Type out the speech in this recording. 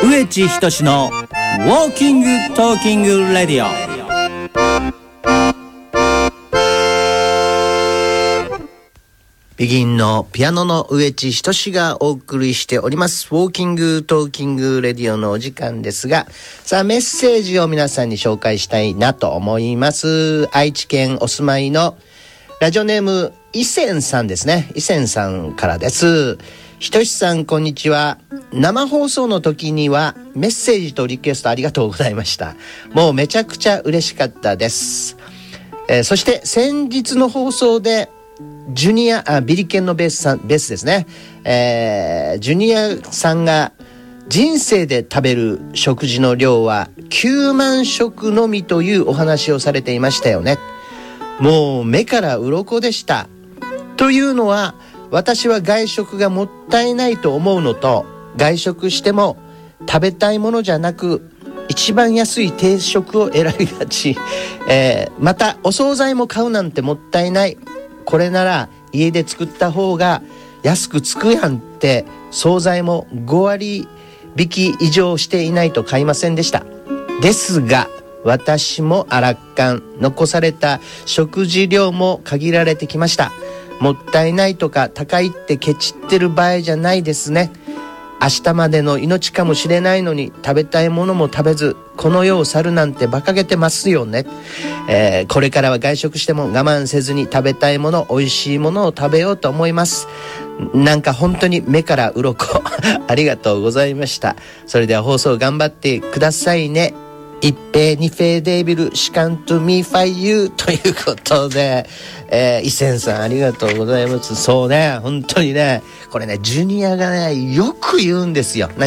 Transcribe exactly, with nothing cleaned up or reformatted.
植地仁のウォーキングトーキングレディオ。 ビギンのピアノの植地仁がお送りしておりますウォーキングトーキングレディオのお時間ですが、さあメッセージを皆さんに紹介したいなと思います。愛知県お住まいのラジオネーム伊仙さんですね。伊仙さんからです。ひとしさんこんにちは。生放送の時にはメッセージとリクエストありがとうございました。もうめちゃくちゃ嬉しかったです。えー、そして先日の放送でジュニアあビリケンのベースさんベースですね、えー、ジュニアさんが人生で食べる食事の量はきゅうまん食のみというお話をされていましたよね。もう目から鱗でした。というのは私は外食がもったいないと思うのと、外食しても食べたいものじゃなく一番安い定食を選びがち、えー、またお惣菜も買うなんてもったいない、これなら家で作った方が安くつくやんって、惣菜もごわり引き以上していないと買いませんでした。ですが私もアラッカン、残された食事量も限られてきました。もったいないとか高いってケチってる場合じゃないですね。明日までの命かもしれないのに食べたいものも食べずこの世を去るなんて馬鹿げてますよね。えー、これからは外食しても我慢せずに食べたいもの、美味しいものを食べようと思います。なんか本当に目から鱗ありがとうございました。それでは放送頑張ってくださいね。一平二平デービルシカントミーファイユーということで、えー、伊仙さんありがとうございます。そうね、本当にね、これねジュニアがねよく言うんですよ。